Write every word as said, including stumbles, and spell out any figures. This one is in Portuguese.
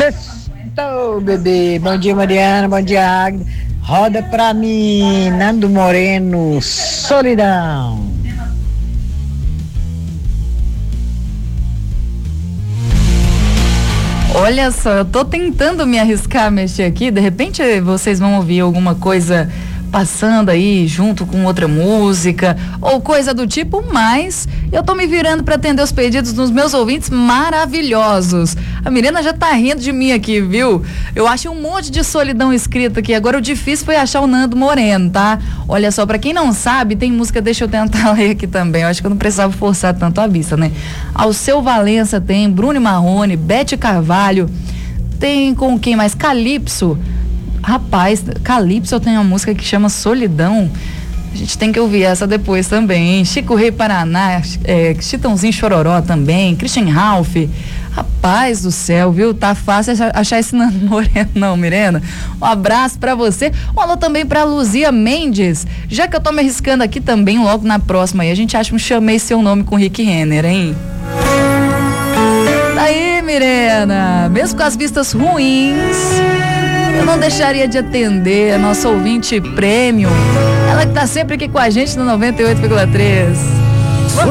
Sextou, bebê. Bom dia, Mariana. Bom dia, Agnes. Roda pra mim, Nando Moreno, Solidão. Olha só, eu tô tentando me arriscar a mexer aqui, de repente vocês vão ouvir alguma coisa passando aí junto com outra música ou coisa do tipo, mas eu tô me virando para atender os pedidos dos meus ouvintes maravilhosos. A Mirena já tá rindo de mim aqui, viu? Eu achei um monte de Solidão escrito aqui, agora o difícil foi achar o Nando Moreno, tá? Olha só, para quem não sabe, tem música, deixa eu tentar ler aqui também, eu acho que eu não precisava forçar tanto a vista, né? Alceu Valença tem, Bruno Marrone, Bete Carvalho, tem com quem mais? Calypso. Rapaz, Calypso tem uma música que chama Solidão. A gente tem que ouvir essa depois também, hein? Chico Rei Paraná, é, Chitãozinho Chororó também, Christian Ralph. Rapaz do céu, viu? Tá fácil achar esse Nando Moreno, não, Mirena. Um abraço pra você. Um alô também pra Luzia Mendes. Já que eu tô me arriscando aqui também, logo na próxima aí, a gente acha um Chamei Seu Nome com Rick Renner, hein? Daí, Mirena, mesmo com as vistas ruins, eu não deixaria de atender a nossa ouvinte prêmio, ela que tá sempre aqui com a gente no noventa e oito vírgula três.